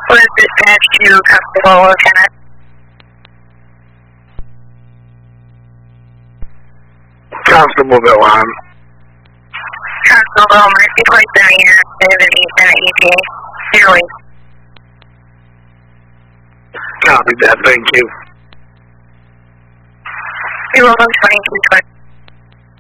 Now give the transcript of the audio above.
Was dispatched to Constable Lieutenant. Constable Villan. Constable Mercy Place in the active and Easton ETA. Clearly. Copy that, thank you. You're welcome, 2220.